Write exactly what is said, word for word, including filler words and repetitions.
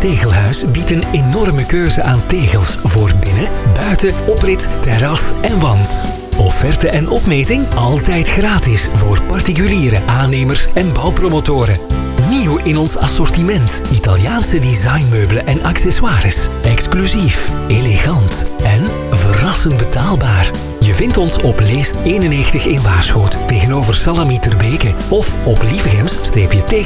Tegelhuis biedt een enorme keuze aan tegels voor binnen, buiten, oprit, terras en wand. Offerte en opmeting altijd gratis voor particuliere aannemers en bouwpromotoren. Nieuw in ons assortiment. Italiaanse designmeubelen en accessoires. Exclusief, elegant en verrassend betaalbaar. Je vindt ons op Leest eenennegentig in Waarschoot tegenover Salami Terbeke of op Lievegems-Tegel